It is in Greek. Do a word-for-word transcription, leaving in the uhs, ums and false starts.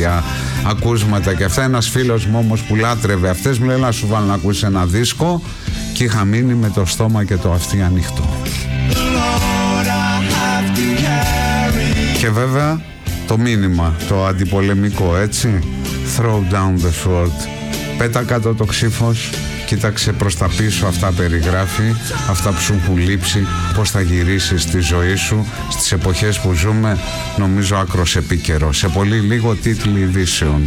τεράστια ακούσματα και αυτά. Ένας φίλος μου όμως που λάτρευε αυτές μου λέει να σου βάλω να ακούσεις ένα δίσκο και είχα μείνει με το στόμα και το αυτί ανοιχτό. Και βέβαια το μήνυμα, το αντιπολεμικό, έτσι, throw down the sword, πέτα κάτω το ξύφος, κοίταξε προς τα πίσω, αυτά περιγράφει, αυτά που σου έχουν λείψει, πώς θα γυρίσεις τη ζωή σου στις εποχές που ζούμε, νομίζω άκρος επίκαιρο. Σε πολύ λίγο τίτλοι ειδήσεων.